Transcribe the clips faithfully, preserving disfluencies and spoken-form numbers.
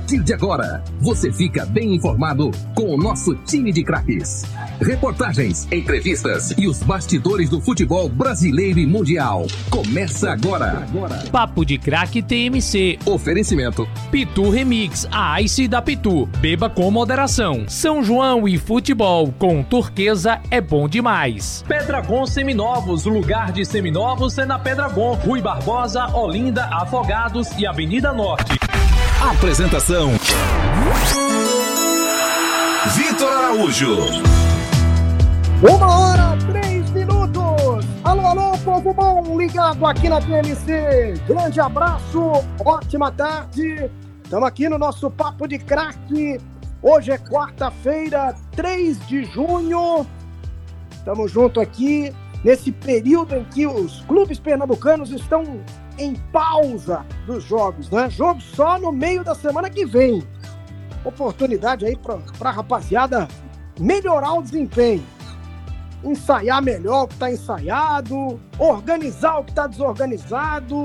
partir de agora, você fica bem informado com o nosso time de craques. Reportagens, entrevistas e os bastidores do futebol brasileiro e mundial. Começa agora. Papo de Craque T M C. Oferecimento Pitu Remix, a Ice da Pitu. Beba com moderação. São João e futebol com Turquesa é bom demais. Pedragon Seminovos, o lugar de seminovos é na Pedragon. Rui Barbosa, Olinda, Afogados e Avenida Norte. Apresentação: Vitor Araújo. Uma hora, três minutos. Alô, alô, povo bom, ligado aqui na T M C. Grande abraço, ótima tarde. Estamos aqui no nosso Papo de Craque. Hoje é quarta-feira, três de junho. Estamos juntos aqui nesse período em que os clubes pernambucanos estão em pausa dos jogos, né? Jogo só no meio da semana que vem. Oportunidade aí para a rapaziada melhorar o desempenho. Ensaiar melhor o que está ensaiado, organizar o que está desorganizado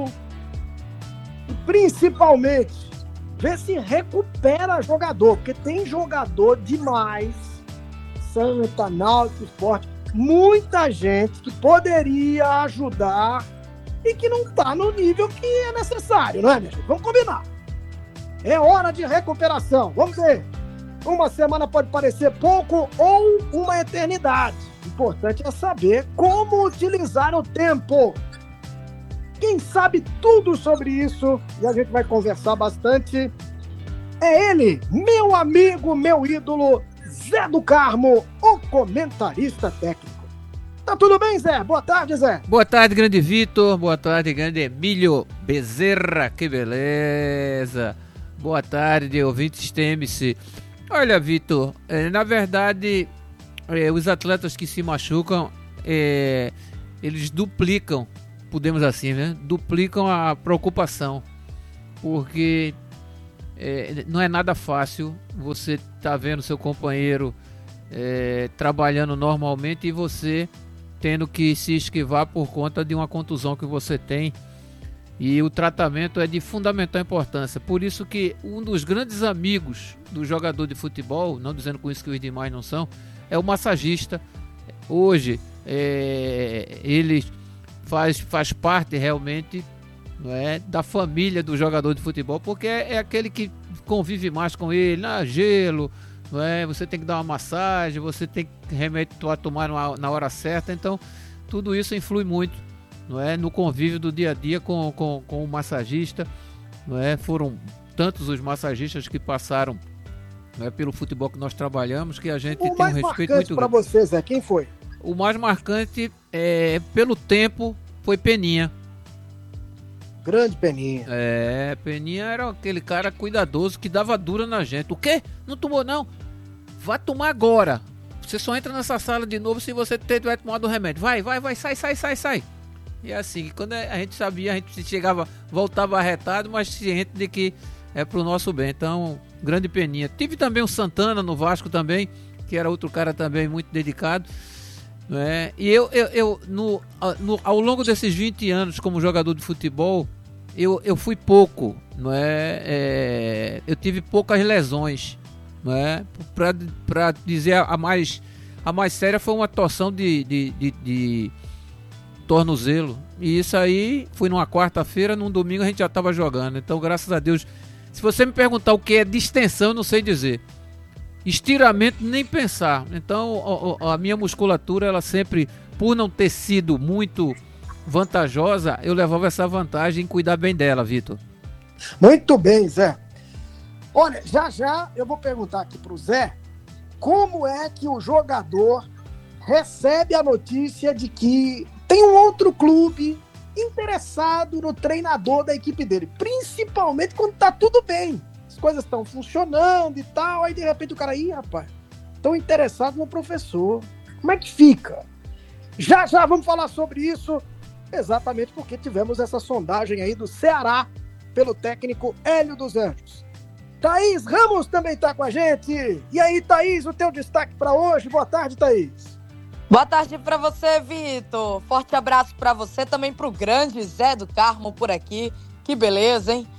e principalmente ver se recupera jogador, porque tem jogador demais, Santa, Náutico, Sport, muita gente que poderia ajudar e que não está no nível que é necessário, não é, minha gente? Vamos combinar. É hora de recuperação. Vamos ver. Uma semana pode parecer pouco ou uma eternidade. O importante é saber como utilizar o tempo. Quem sabe tudo sobre isso, e a gente vai conversar bastante, é ele, meu amigo, meu ídolo, Zé do Carmo, o comentarista técnico. Tá tudo bem, Zé? Boa tarde, Zé. Boa tarde, grande Vitor. Boa tarde, grande Emílio Bezerra. Que beleza. Boa tarde, ouvintes T M C. Olha, Vitor, é, na verdade, é, os atletas que se machucam, é, eles duplicam, podemos assim, né? Duplicam a preocupação. Porque é, não é nada fácil você tá vendo seu companheiro é, trabalhando normalmente e você tendo que se esquivar por conta de uma contusão que você tem, e o tratamento é de fundamental importância. Por isso que um dos grandes amigos do jogador de futebol, não dizendo com isso que os demais não são, é o massagista. Hoje é, ele faz, faz parte realmente, não é, da família do jogador de futebol, porque é, é aquele que convive mais com ele, na gelo, não é? Você tem que dar uma massagem, você tem que remédio a tomar na hora certa, então tudo isso influi muito, não é? No convívio do dia a dia com, com, com o massagista, não é? Foram tantos os massagistas que passaram, não é, pelo futebol que nós trabalhamos, que a gente o tem um respeito muito grande. Para vocês, é quem foi? O mais marcante, é, pelo tempo, foi Peninha. Grande Peninha. É, Peninha era aquele cara cuidadoso que dava dura na gente. O quê? Não tomou não? Vai tomar agora. Você só entra nessa sala de novo se você tiver tomado o remédio. Vai, vai, vai, sai, sai, sai, sai. E é assim, quando a gente sabia, a gente chegava, voltava arretado, mas ciente de que é pro nosso bem. Então, grande Peninha. Tive também o Santana no Vasco também, que era outro cara também muito dedicado. É, e eu, eu, eu no, no, ao longo desses vinte anos como jogador de futebol, eu, eu fui pouco, não é? É, eu tive poucas lesões, não é? Para dizer a mais, a mais séria foi uma torção de, de, de, de tornozelo, e isso aí foi numa quarta-feira, num domingo a gente já estava jogando. Então, graças a Deus, se você me perguntar o que é distensão, eu não sei dizer. Estiramento, nem pensar. Então, a, a minha musculatura, ela sempre, por não ter sido muito vantajosa, eu levava essa vantagem em cuidar bem dela, Vitor. Muito bem, Zé. Olha, já já eu vou perguntar aqui pro Zé como é que o jogador recebe a notícia de que tem um outro clube interessado no treinador da equipe dele, principalmente quando tá tudo bem. As coisas estão funcionando e tal, aí de repente o cara, ih, rapaz, estão interessados no professor. Como é que fica? Já já vamos falar sobre isso, exatamente porque tivemos essa sondagem aí do Ceará pelo técnico Hélio dos Anjos. Thaís Ramos também está com a gente. E aí, Thaís, o teu destaque para hoje? Boa tarde, Thaís. Boa tarde para você, Vitor. Forte abraço para você, também para o grande Zé do Carmo por aqui. Que beleza, hein?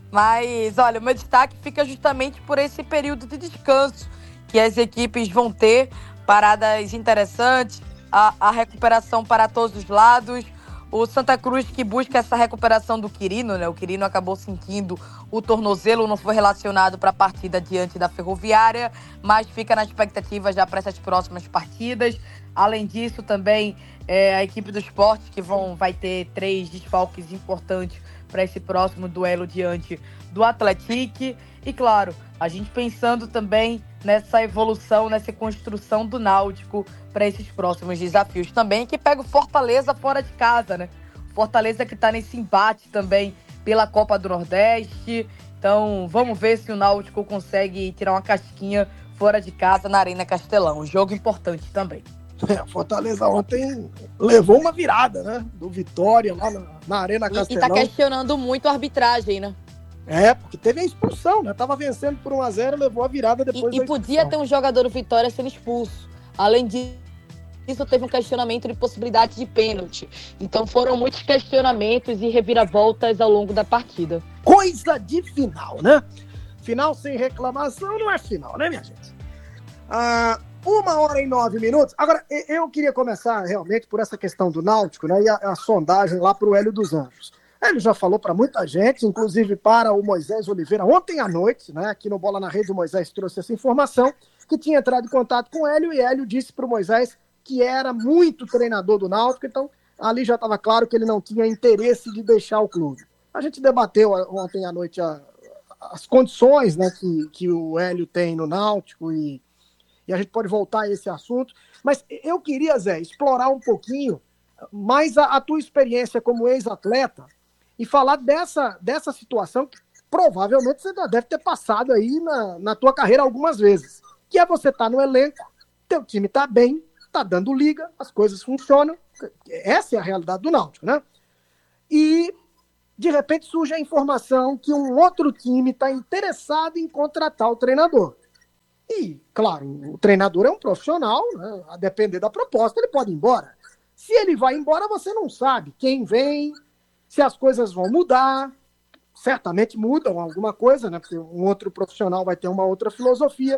Mas, olha, o meu destaque fica justamente por esse período de descanso que as equipes vão ter, paradas interessantes, a, a recuperação para todos os lados. O Santa Cruz que busca essa recuperação do Quirino, né? O Quirino acabou sentindo o tornozelo, não foi relacionado para a partida diante da Ferroviária, mas fica na expectativa já para essas próximas partidas. Além disso, também é, a equipe do Sport, que vão, vai ter três desfalques importantes para esse próximo duelo diante do Atlético. E, claro, a gente pensando também nessa evolução, nessa construção do Náutico para esses próximos desafios também, que pega o Fortaleza fora de casa, né? Fortaleza que está nesse embate também pela Copa do Nordeste. Então, vamos ver se o Náutico consegue tirar uma casquinha fora de casa na Arena Castelão. Jogo importante também. É, Fortaleza ontem levou uma virada, né? Do Vitória lá na, na Arena Castelão. E, e tá questionando muito a arbitragem, né? É, porque teve a expulsão, né? Tava vencendo por um a zero, levou a virada depois E, da e podia ter um jogador do Vitória sendo expulso. Além disso, teve um questionamento de possibilidade de pênalti. Então foram muitos questionamentos e reviravoltas ao longo da partida. Coisa de final, né? Final sem reclamação não é final, né, minha gente? Ah, uma hora e nove minutos. Agora, eu queria começar realmente por essa questão do Náutico, né? E a, a sondagem lá pro Hélio dos Anjos. Ele já falou para muita gente, inclusive para o Moisés Oliveira, ontem à noite, né, aqui no Bola na Rede, o Moisés trouxe essa informação, que tinha entrado em contato com o Hélio, e Hélio disse para o Moisés que era muito treinador do Náutico, então ali já estava claro que ele não tinha interesse de deixar o clube. A gente debateu ontem à noite a, as condições, né, que, que o Hélio tem no Náutico, e, e a gente pode voltar a esse assunto, mas eu queria, Zé, explorar um pouquinho mais a, a tua experiência como ex-atleta, e falar dessa, dessa situação que provavelmente você já deve ter passado aí na, na tua carreira algumas vezes. Que é você estar tá no elenco, teu time tá bem, tá dando liga, as coisas funcionam. Essa é a realidade do Náutico, né? E, de repente, surge a informação que um outro time está interessado em contratar o treinador. E, claro, o treinador é um profissional, né? A depender da proposta, ele pode ir embora. Se ele vai embora, você não sabe quem vem, se as coisas vão mudar, certamente mudam alguma coisa, né? Porque um outro profissional vai ter uma outra filosofia.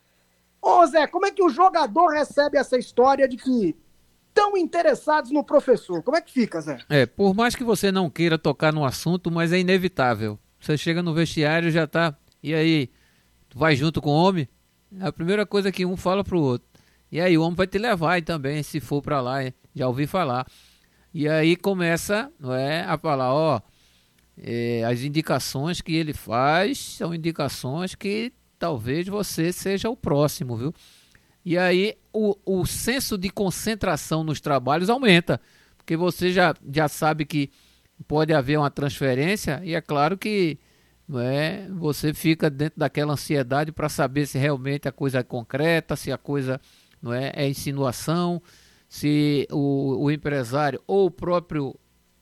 Ô Zé, como é que o jogador recebe essa história de que estão interessados no professor? Como é que fica, Zé? É, por mais que você não queira tocar no assunto, mas é inevitável. Você chega no vestiário e já tá, e aí, tu vai junto com o homem? É a primeira coisa que um fala pro outro. E aí o homem vai te levar também, se for pra lá, hein? Já ouvi falar. E aí começa, não é, a falar, ó, é, as indicações que ele faz são indicações que talvez você seja o próximo, viu? E aí o, o senso de concentração nos trabalhos aumenta, porque você já, já sabe que pode haver uma transferência e é claro que, não é, você fica dentro daquela ansiedade para saber se realmente a coisa é concreta, se a coisa, não é, é insinuação, se o, o empresário ou o próprio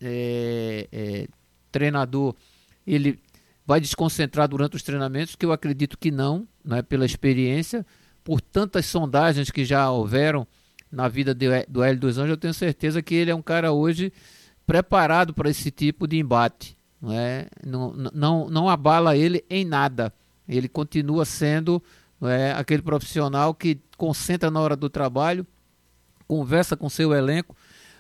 é, é, treinador ele vai desconcentrar durante os treinamentos, que eu acredito que não, né, pela experiência, por tantas sondagens que já houveram na vida de, do Hélio dos Anjos, eu tenho certeza que ele é um cara hoje preparado para esse tipo de embate, não, é? não, não, não abala ele em nada, ele continua sendo, não é, aquele profissional que concentra na hora do trabalho, conversa com seu elenco,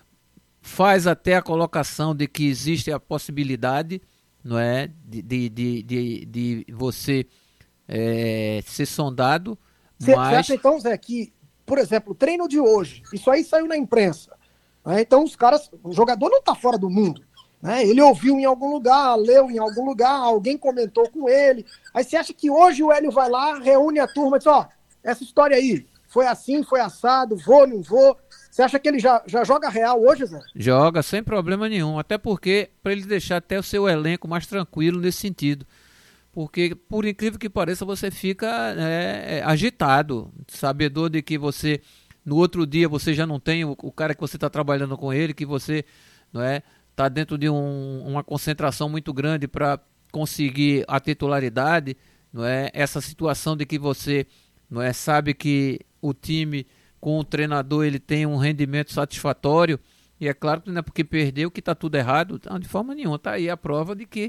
faz até a colocação de que existe a possibilidade, não é, de, de, de, de, de você é, ser sondado. Você mas... acha então, Zé, que, por exemplo, o treino de hoje, isso aí saiu na imprensa, né? Então os caras, o jogador não está fora do mundo, né? Ele ouviu em algum lugar, leu em algum lugar, alguém comentou com ele, aí você acha que hoje o Hélio vai lá, reúne a turma e diz, ó, essa história aí, foi assim, foi assado, vou, não vou. Você acha que ele já, já joga real hoje, Zé? Joga, sem problema nenhum. Até porque, para ele deixar até o seu elenco mais tranquilo nesse sentido. Porque, por incrível que pareça, você fica é, agitado, sabedor de que você, no outro dia, você já não tem o, o cara que você está trabalhando com ele, que você não é, está dentro de um, uma concentração muito grande para conseguir a titularidade. Não é? Essa situação de que você não é, sabe que o time com o treinador ele tem um rendimento satisfatório, e é claro que não é porque perdeu que está tudo errado, não, de forma nenhuma. Está aí a prova de que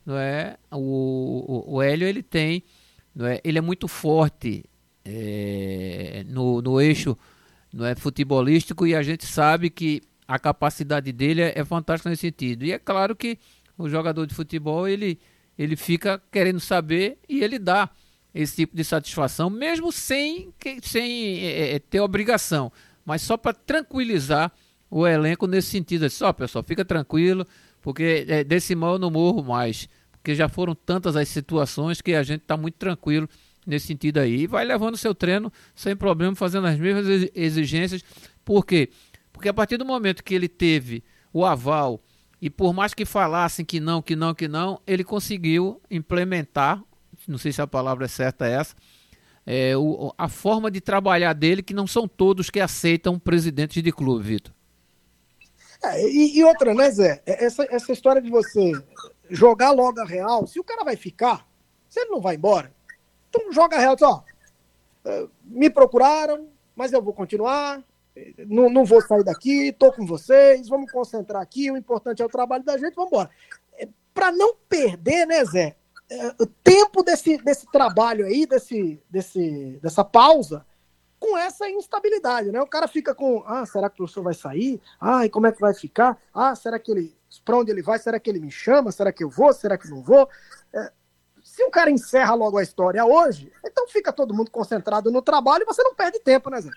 não é? O, o, o Hélio, ele tem, não é? Ele é muito forte é, no, no eixo, não é, futebolístico, e a gente sabe que a capacidade dele é, é fantástica nesse sentido. E é claro que o jogador de futebol, ele, ele fica querendo saber e ele dá esse tipo de satisfação, mesmo sem, sem é, ter obrigação, mas só para tranquilizar o elenco nesse sentido. Só, pessoal, fica tranquilo, porque é, desse mal eu não morro mais, porque já foram tantas as situações que a gente está muito tranquilo nesse sentido aí, e vai levando o seu treino sem problema, fazendo as mesmas exigências. Por quê? Porque a partir do momento que ele teve o aval, e por mais que falassem que não, que não, que não, ele conseguiu implementar, não sei se a palavra é certa essa, é, o, a forma de trabalhar dele, que não são todos que aceitam presidentes de clube, Vitor. É, e, e outra, né, Zé? Essa, essa história de você jogar logo a real, se o cara vai ficar, se ele não vai embora, então joga a real, ó, me procuraram, mas eu vou continuar, não, não vou sair daqui, tô com vocês, vamos concentrar aqui, o importante é o trabalho da gente, vamos embora. É, para não perder, né, Zé, é, o tempo desse, desse trabalho aí, desse, desse, dessa pausa, com essa instabilidade, né? O cara fica com, ah, será que o professor vai sair? Ah, e como é que vai ficar? Ah, será que ele, pra onde ele vai? Será que ele me chama? Será que eu vou? Será que não vou? É, se o cara encerra logo a história hoje, então fica todo mundo concentrado no trabalho e você não perde tempo, né, Zé?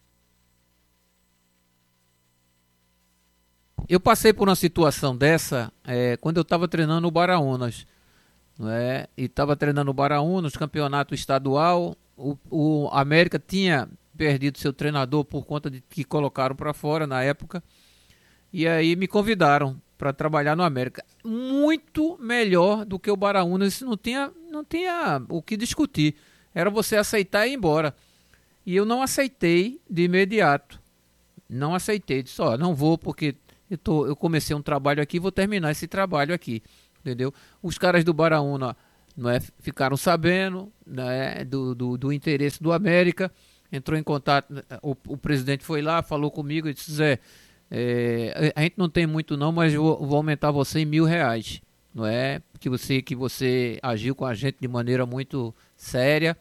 Eu passei por uma situação dessa é, quando eu estava treinando o Baraunas, não é? E estava treinando o Baraunas, campeonato estadual. O, o América tinha perdido seu treinador por conta de que colocaram para fora na época. E aí me convidaram para trabalhar no América. Muito melhor do que o Baraunas, não tinha, não tinha o que discutir. Era você aceitar e ir embora. E eu não aceitei de imediato. Não aceitei. Disse, ó, não vou porque eu, tô, eu comecei um trabalho aqui, vou terminar esse trabalho aqui. Entendeu? Os caras do Baraúna, não é, ficaram sabendo, né, do, do, do interesse do América, entrou em contato, o, o presidente foi lá, falou comigo e disse, Zé, é, a gente não tem muito não, mas vou, vou aumentar você em mil reais, não é? Que você, que você agiu com a gente de maneira muito séria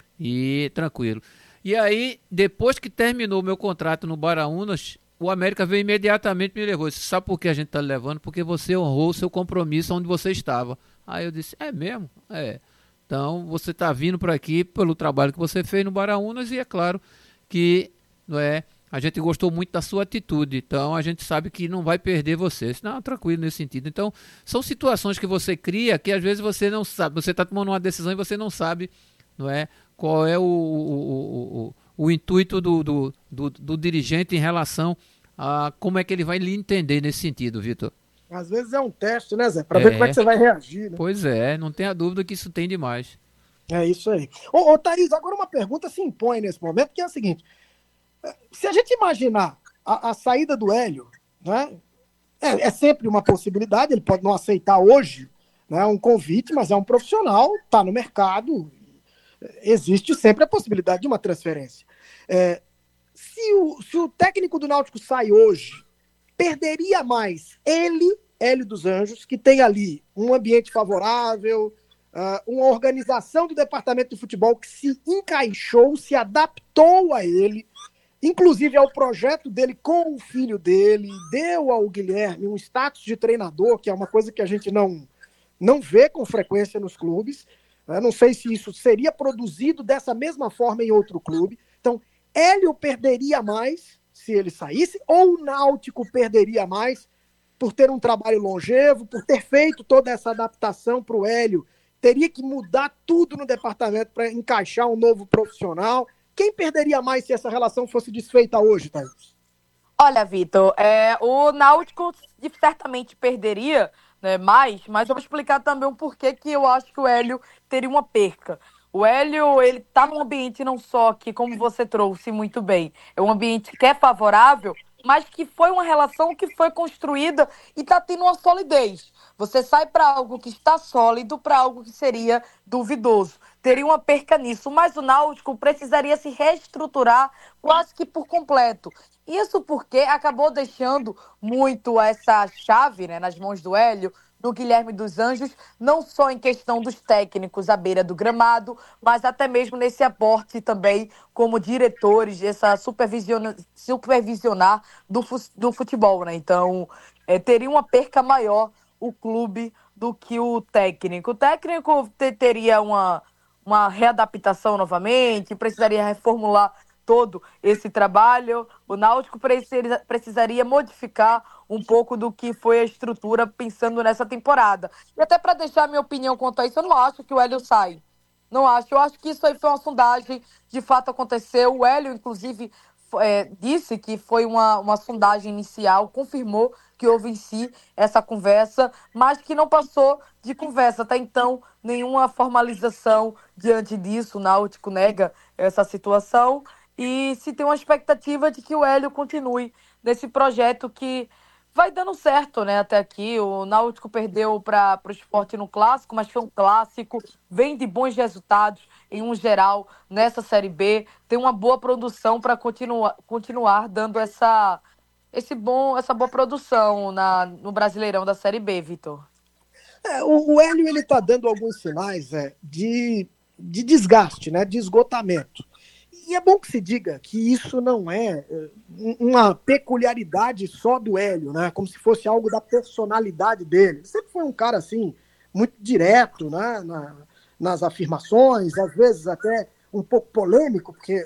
e tranquilo. E aí, depois que terminou o meu contrato no Baraunas, o América veio imediatamente e me levou. Disse, sabe por que a gente está levando? Porque você honrou o seu compromisso onde você estava. Aí eu disse, é mesmo? É. Então, você está vindo para aqui pelo trabalho que você fez no Baraunas e é claro que, não é, a gente gostou muito da sua atitude. Então, a gente sabe que não vai perder você. Disse, não, tranquilo nesse sentido. Então, são situações que você cria que às vezes você não sabe. Você está tomando uma decisão e você não sabe, não é, qual é o, o, o, o, o intuito do, do, do, do dirigente em relação a como é que ele vai lhe entender nesse sentido, Vitor. Às vezes é um teste, né, Zé? Para é. ver como é que você vai reagir, né? Pois é, não tenha dúvida que isso tem demais. É isso aí. Ô, ô Thaís, agora uma pergunta se impõe nesse momento, que é a seguinte. Se a gente imaginar a, a saída do Hélio, né, é, é sempre uma possibilidade, ele pode não aceitar hoje, né, um convite, mas é um profissional, está no mercado, existe sempre a possibilidade de uma transferência. É, se, o, se o técnico do Náutico sai hoje, perderia mais ele, Hélio dos Anjos, que tem ali um ambiente favorável, uh, uma organização do departamento de futebol que se encaixou, se adaptou a ele, inclusive ao projeto dele com o filho dele, deu ao Guilherme um status de treinador, que é uma coisa que a gente não, não vê com frequência nos clubes. Eu não sei se isso seria produzido dessa mesma forma em outro clube. Então, Hélio perderia mais se ele saísse, ou o Náutico perderia mais por ter um trabalho longevo, por ter feito toda essa adaptação para o Hélio, teria que mudar tudo no departamento para encaixar um novo profissional. Quem perderia mais se essa relação fosse desfeita hoje, Thaís? Olha, Vitor, é, o Náutico certamente perderia, né, mais, mas eu vou explicar também o porquê que eu acho que o Hélio teria uma perca. O Hélio, ele tá num ambiente não só que, como você trouxe muito bem, é um ambiente que é favorável, mas que foi uma relação que foi construída e tá tendo uma solidez. Você sai para algo que está sólido para algo que seria duvidoso. Teria uma perca nisso, mas o Náutico precisaria se reestruturar quase que por completo. Isso porque acabou deixando muito essa chave, né, nas mãos do Hélio, do Guilherme dos Anjos, não só em questão dos técnicos à beira do gramado, mas até mesmo nesse aporte também como diretores, essa supervisiona, supervisionar do, do futebol, né? Então, é, teria uma perca maior o clube do que o técnico. O técnico te, teria uma, uma readaptação novamente, precisaria reformular todo esse trabalho. O Náutico precisa, precisaria modificar um pouco do que foi a estrutura pensando nessa temporada. E até para deixar minha opinião quanto a isso, eu não acho que o Hélio sai. Não acho. Eu acho que isso aí foi uma sondagem, de fato aconteceu. O Hélio, inclusive, é, disse que foi uma, uma sondagem inicial, confirmou que houve em si essa conversa, mas que não passou de conversa. Até então, nenhuma formalização diante disso. O Náutico nega essa situação. E se tem uma expectativa de que o Hélio continue nesse projeto que vai dando certo, né, até aqui. O Náutico perdeu para o Sport no Clássico, mas foi um clássico, vem de bons resultados em um geral nessa Série B, tem uma boa produção para continuar, continuar dando essa, esse bom, essa boa produção na, no Brasileirão da Série B, Vitor. É, o, o Hélio ele está dando alguns sinais é, de, de desgaste, né, de esgotamento. E é bom que se diga que isso não é uma peculiaridade só do Hélio, né? Como se fosse algo da personalidade dele. Ele sempre foi um cara, assim, muito direto, né? Na, nas afirmações, às vezes até um pouco polêmico, porque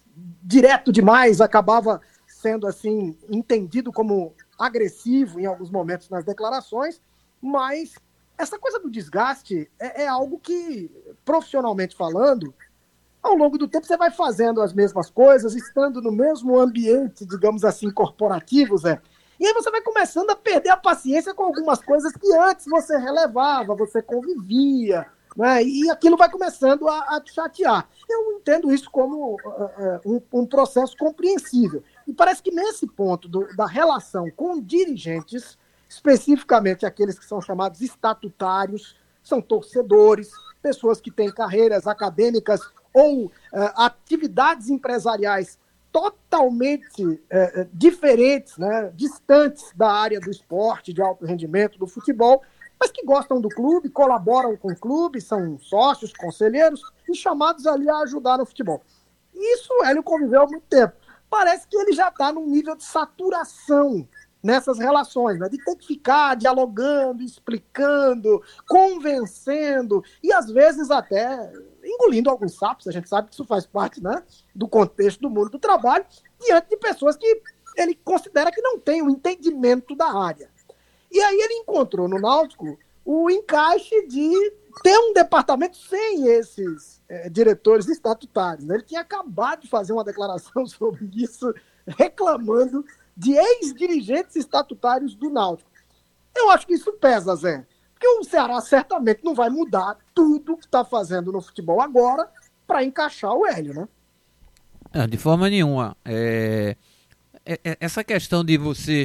direto demais acabava sendo, assim, entendido como agressivo em alguns momentos nas declarações, mas essa coisa do desgaste é, é algo que, profissionalmente falando, ao longo do tempo você vai fazendo as mesmas coisas, estando no mesmo ambiente, digamos assim, corporativo, Zé. E aí você vai começando a perder a paciência com algumas coisas que antes você relevava, você convivia, né? E aquilo vai começando a, a te chatear. Eu entendo isso como uh, um, um processo compreensível. E parece que nesse ponto do, da relação com dirigentes, especificamente aqueles que são chamados estatutários, são torcedores, pessoas que têm carreiras acadêmicas ou uh, atividades empresariais totalmente uh, diferentes, né, distantes da área do esporte, de alto rendimento, do futebol, mas que gostam do clube, colaboram com o clube, são sócios, conselheiros e chamados ali a ajudar no futebol. Isso o Hélio conviveu há muito tempo. Parece que ele já está num nível de saturação nessas relações, né? De ter que ficar dialogando, explicando, convencendo e às vezes até engolindo alguns sapos. A gente sabe que isso faz parte, né, do contexto do mundo do trabalho, diante de pessoas que ele considera que não têm o entendimento da área. E aí ele encontrou no Náutico o encaixe de ter um departamento sem esses é, diretores estatutários, né? Ele tinha acabado de fazer uma declaração sobre isso, reclamando de ex-dirigentes estatutários do Náutico. Eu acho que isso pesa, Zé. Porque o Ceará certamente não vai mudar tudo que está fazendo no futebol agora para encaixar o Hélio, né? Não, de forma nenhuma. É... É, essa questão de você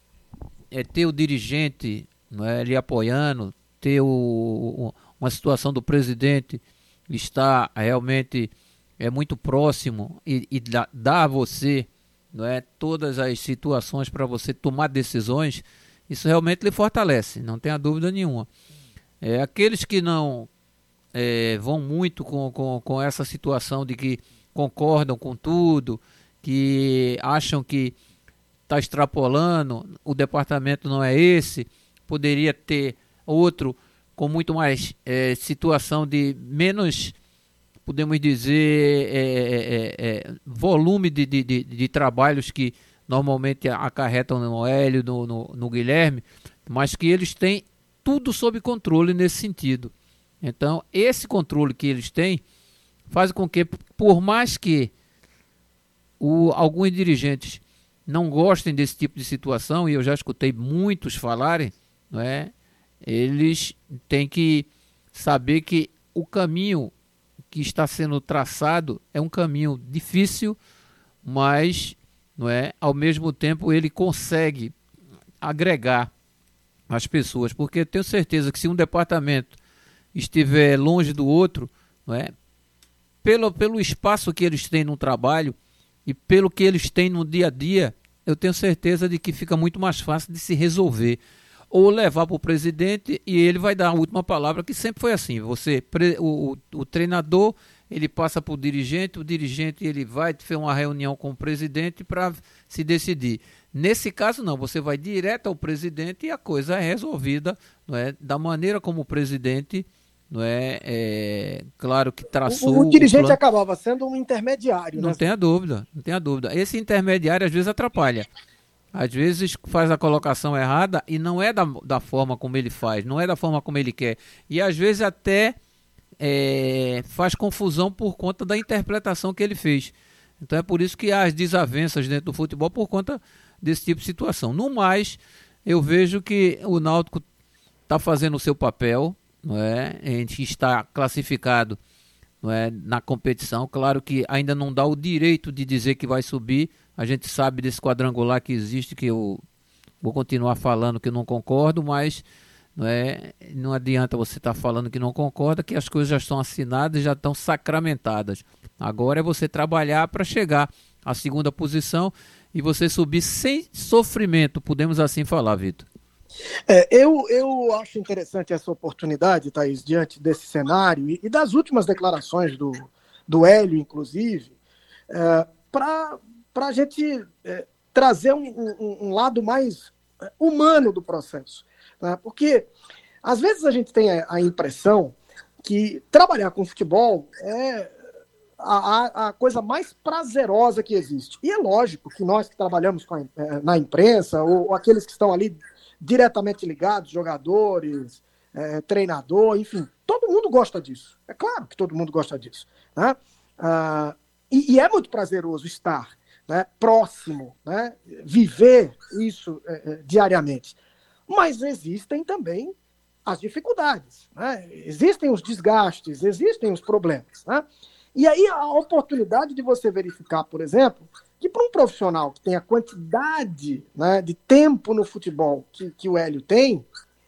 é, ter o dirigente, não é, ali apoiando, ter o, o, uma situação do presidente estar realmente é, muito próximo e, e dá, dá a você, não é, todas as situações para você tomar decisões, isso realmente lhe fortalece, não tenha dúvida nenhuma. É, aqueles que não é, vão muito com, com, com essa situação de que concordam com tudo, que acham que está extrapolando, o departamento não é esse, poderia ter outro com muito mais é, situação de menos, podemos dizer, é, é, é, volume de, de, de, de trabalhos que normalmente acarretam no Hélio, no, no, no Guilherme, mas que eles têm tudo sob controle nesse sentido. Então, esse controle que eles têm faz com que, por mais que o, alguns dirigentes não gostem desse tipo de situação, e eu já escutei muitos falarem, não é? Eles têm que saber que o caminho que está sendo traçado é um caminho difícil, mas, não é, ao mesmo tempo ele consegue agregar as pessoas, porque eu tenho certeza que se um departamento estiver longe do outro, não é, pelo, pelo espaço que eles têm no trabalho e pelo que eles têm no dia a dia, eu tenho certeza de que fica muito mais fácil de se resolver. ou levar para o presidente e ele vai dar a última palavra, que sempre foi assim. Você, o, o, o treinador, ele passa para o dirigente, o dirigente ele vai ter uma reunião com o presidente para se decidir. Nesse caso não, você vai direto ao presidente e a coisa é resolvida, não é, da maneira como o presidente, não é, é claro que traçou... O, o dirigente o plano... acabava sendo um intermediário. Não né? tenha dúvida, não tenha dúvida. Esse intermediário às vezes atrapalha. Às vezes faz a colocação errada e não é da, da forma como ele faz, não é da forma como ele quer. E às vezes até é, faz confusão por conta da interpretação que ele fez. Então é por isso que há as desavenças dentro do futebol por conta desse tipo de situação. No mais, eu vejo que o Náutico está fazendo o seu papel, não é? A gente está classificado, não é, na competição. Claro que ainda não dá o direito de dizer que vai subir. A gente sabe desse quadrangular que existe, que eu vou continuar falando que eu não concordo, mas não, é, não adianta você estar tá falando que não concorda, que as coisas já estão assinadas, já estão sacramentadas. Agora é você trabalhar para chegar à segunda posição e você subir sem sofrimento, podemos assim falar, Vitor. É, eu, eu acho interessante essa oportunidade, Thaís, diante desse cenário e, e das últimas declarações do, do Hélio, inclusive, é, para a gente é, trazer um, um, um lado mais humano do processo. Né? Porque, às vezes, a gente tem a, a impressão que trabalhar com futebol é a, a coisa mais prazerosa que existe. E é lógico que nós que trabalhamos com a, na imprensa, ou, ou aqueles que estão ali diretamente ligados, jogadores, é, treinador, enfim, todo mundo gosta disso. É claro que todo mundo gosta disso. Né? Ah, e, e é muito prazeroso estar, né, próximo, né, viver isso é, é, diariamente. Mas existem também as dificuldades, né? Existem os desgastes, existem os problemas. Né? E aí a oportunidade de você verificar, por exemplo, que para um profissional que tem a quantidade, né, de tempo no futebol que, que o Hélio tem,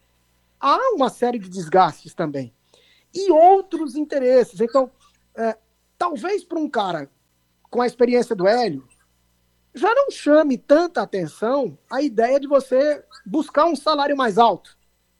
há uma série de desgastes também. E outros interesses. Então, é, talvez para um cara com a experiência do Hélio, já não chame tanta atenção a ideia de você buscar um salário mais alto.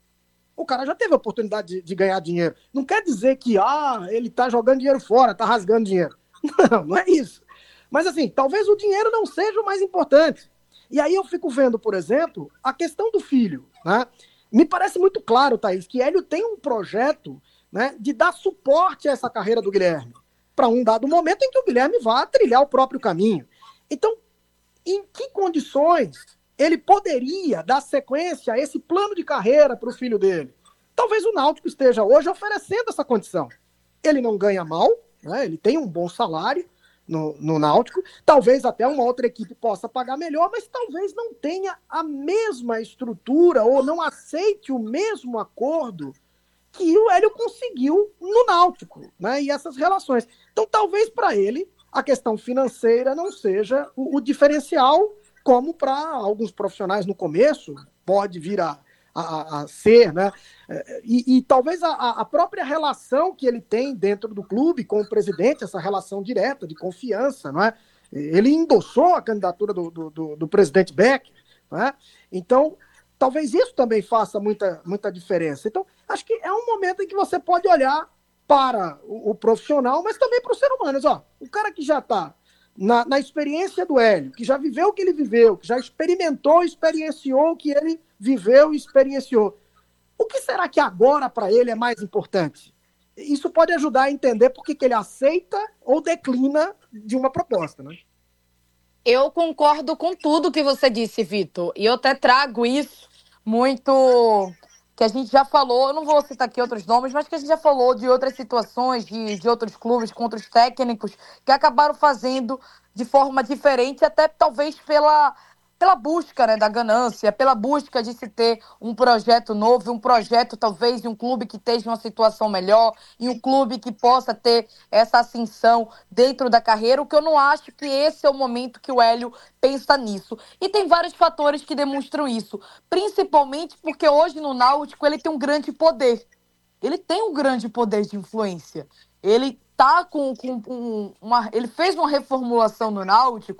O cara já teve a oportunidade de, de ganhar dinheiro. Não quer dizer que ah, ele está jogando dinheiro fora, está rasgando dinheiro. Não, não é isso. Mas assim, talvez o dinheiro não seja o mais importante. E aí eu fico vendo, por exemplo, a questão do filho. Né? Me parece muito claro, Thaís, que Hélio tem um projeto, né, de dar suporte a essa carreira do Guilherme, para um dado momento em que o Guilherme vá trilhar o próprio caminho. Então, em que condições ele poderia dar sequência a esse plano de carreira para o filho dele? Talvez o Náutico esteja hoje oferecendo essa condição. Ele não ganha mal, né? Ele tem um bom salário no, no Náutico, talvez até uma outra equipe possa pagar melhor, mas talvez não tenha a mesma estrutura ou não aceite o mesmo acordo que o Hélio conseguiu no Náutico, né? E essas relações. Então, talvez para ele a questão financeira não seja o, o diferencial, como para alguns profissionais no começo pode vir a, a, a ser, né? E, e talvez a, a própria relação que ele tem dentro do clube com o presidente, essa relação direta de confiança, não é? Ele endossou a candidatura do, do, do, do presidente Becker, não é? Então, talvez isso também faça muita, muita diferença. Então, acho que é um momento em que você pode olhar para o, o profissional, mas também para os seres humanos. Ó, o cara que já está na, na experiência do Hélio, que já viveu o que ele viveu, que já experimentou, experienciou o que ele viveu e experienciou. O que será que agora para ele é mais importante? Isso pode ajudar a entender por que que ele aceita ou declina de uma proposta, né? Eu concordo com tudo que você disse, Vitor. E eu até trago isso muito... que a gente já falou, eu não vou citar aqui outros nomes, mas que a gente já falou de outras situações, de, de outros clubes com outros técnicos que acabaram fazendo de forma diferente, até talvez pela, pela busca, né, da ganância, pela busca de se ter um projeto novo, um projeto talvez de um clube que esteja em uma situação melhor, e um clube que possa ter essa ascensão dentro da carreira, o que eu não acho que esse é o momento que o Hélio pensa nisso. E tem vários fatores que demonstram isso, principalmente porque hoje no Náutico ele tem um grande poder. Ele tem um grande poder de influência. Ele tá com, com, com uma, ele fez uma reformulação no Náutico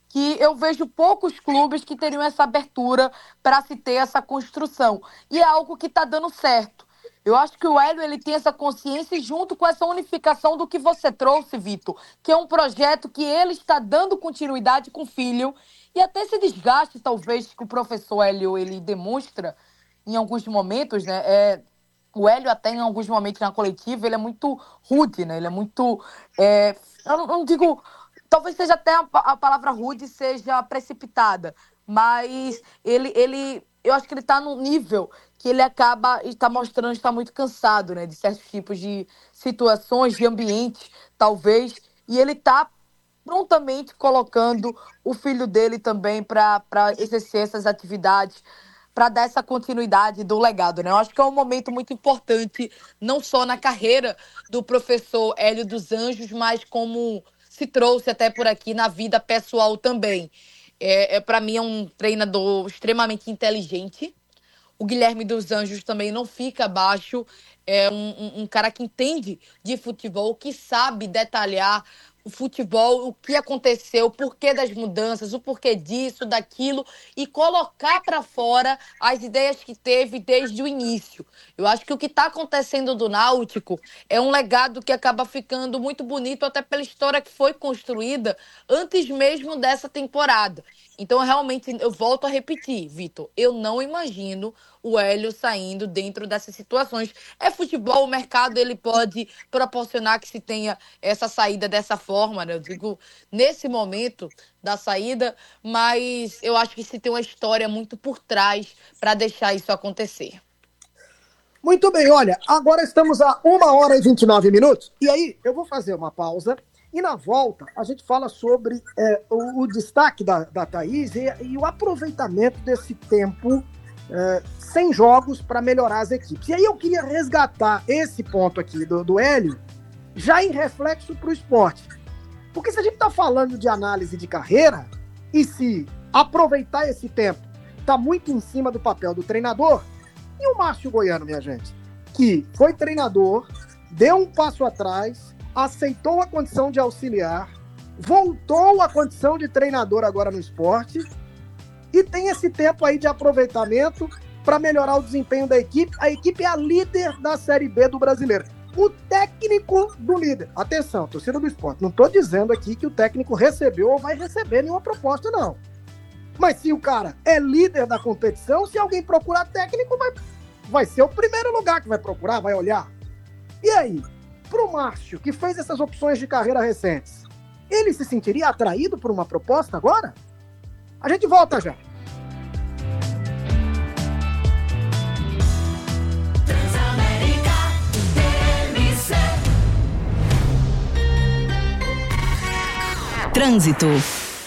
que eu vejo poucos clubes que teriam essa abertura para se ter essa construção. E é algo que está dando certo. Eu acho que o Hélio ele tem essa consciência e junto com essa unificação do que você trouxe, Vitor, que é um projeto que ele está dando continuidade com o filho e até esse desgaste, talvez, que o professor Hélio ele demonstra em alguns momentos, né? É, o Hélio até em alguns momentos na coletiva, ele é muito rude, né? Ele é muito... É, eu, não, eu não digo... Talvez seja até a, a palavra rude seja precipitada, mas ele... ele eu acho que ele está num nível que ele acaba está mostrando estar muito cansado, né, de certos tipos de situações, de ambientes, talvez, e ele está prontamente colocando o filho dele também para exercer essas atividades, para dar essa continuidade do legado, né? Eu acho que é um momento muito importante, não só na carreira do professor Hélio dos Anjos, mas como se trouxe até por aqui na vida pessoal também. É, é, para mim é um treinador extremamente inteligente. O Guilherme dos Anjos também não fica abaixo. É um, um, um cara que entende de futebol, que sabe detalhar o futebol, o que aconteceu, o porquê das mudanças, o porquê disso, daquilo, e colocar para fora as ideias que teve desde o início. Eu acho que o que está acontecendo do Náutico é um legado que acaba ficando muito bonito, até pela história que foi construída antes mesmo dessa temporada. Então, realmente, eu volto a repetir, Vitor, eu não imagino o Hélio saindo dentro dessas situações. É futebol, o mercado ele pode proporcionar que se tenha essa saída dessa forma, né? Eu digo, nesse momento da saída, mas eu acho que se tem uma história muito por trás para deixar isso acontecer. Muito bem, olha, agora estamos a uma hora e vinte e nove minutos, e aí eu vou fazer uma pausa. E na volta, a gente fala sobre é, o, o destaque da, da Thaís e, e o aproveitamento desse tempo é, sem jogos para melhorar as equipes. E aí eu queria resgatar esse ponto aqui do, do Hélio, já em reflexo para o esporte. Porque se a gente está falando de análise de carreira, e se aproveitar esse tempo está muito em cima do papel do treinador, e o Márcio Goiano, minha gente, que foi treinador, deu um passo atrás, aceitou a condição de auxiliar, voltou à condição de treinador agora no esporte e tem esse tempo aí de aproveitamento para melhorar o desempenho da equipe. A equipe é a líder da Série B do Brasileiro. O técnico do líder. Atenção, torcida do esporte. Não estou dizendo aqui que o técnico recebeu ou vai receber nenhuma proposta, não. Mas se o cara é líder da competição, se alguém procurar técnico, vai, vai ser o primeiro lugar que vai procurar, vai olhar. E aí? Pro Márcio, que fez essas opções de carreira recentes, ele se sentiria atraído por uma proposta agora? A gente volta já. Trânsito.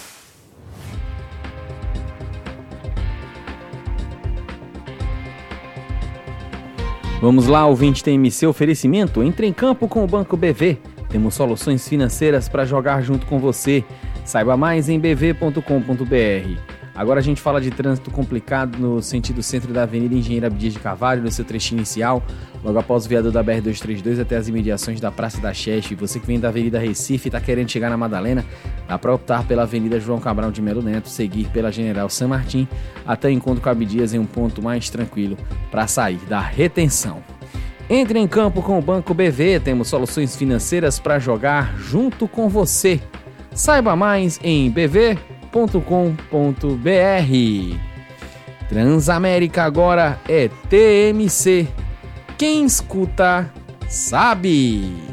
Vamos lá, ouvinte T M C oferecimento. Entre em campo com o Banco B V. Temos soluções financeiras para jogar junto com você. Saiba mais em b v ponto com ponto b r. Agora a gente fala de trânsito complicado no sentido centro da Avenida Engenheiro Abdias de Carvalho, no seu trecho inicial, logo após o viaduto da B R duzentos e trinta e dois até as imediações da Praça da Chefe. Você que vem da Avenida Recife e está querendo chegar na Madalena, dá para optar pela Avenida João Cabral de Melo Neto, seguir pela General San Martín até o encontro com Abdias em um ponto mais tranquilo para sair da retenção. Entre em campo com o Banco B V, temos soluções financeiras para jogar junto com você. Saiba mais em b v ponto com ponto b r. Transamérica agora é T M C. Quem escuta, sabe.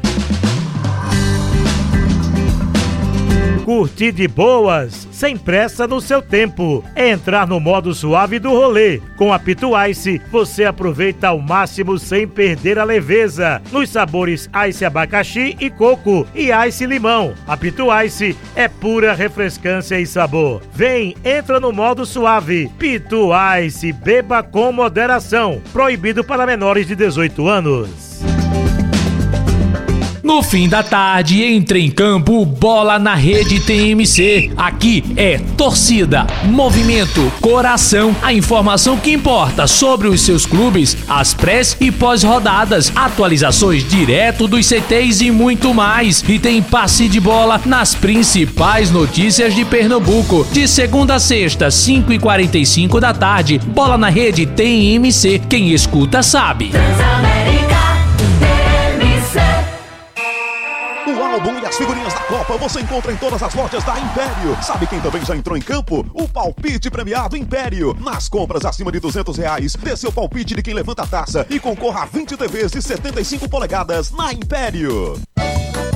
Curtir de boas, sem pressa no seu tempo. É entrar no modo suave do rolê. Com a Pitu Ice, você aproveita ao máximo sem perder a leveza. Nos sabores Ice Abacaxi e Coco e Ice Limão. A Pitu Ice é pura refrescância e sabor. Vem, entra no modo suave. Pitu Ice, beba com moderação. Proibido para menores de dezoito anos. No fim da tarde, entra em campo Bola na Rede T M C. Aqui é torcida, movimento, coração, a informação que importa sobre os seus clubes, as pré e pós-rodadas, atualizações direto dos C Tês e muito mais. E tem passe de bola nas principais notícias de Pernambuco. De segunda a sexta, cinco e quarenta e cinco da tarde, Bola na Rede T M C. Quem escuta sabe. O álbum e as figurinhas da Copa você encontra em todas as lojas da Império. Sabe quem também já entrou em campo? O palpite premiado Império. Nas compras acima de duzentos reais, dê seu palpite de quem levanta a taça e concorra a vinte T Vs de setenta e cinco polegadas na Império.